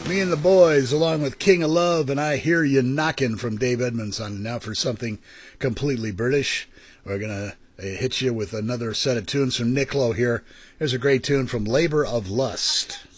Me and the Boys, along with King of Love and I Hear You Knockin' from Dave Edmondson. Now for something completely British, we're going to hit you with another set of tunes from Nick Lowe here. Here's a great tune from Labor of Lust.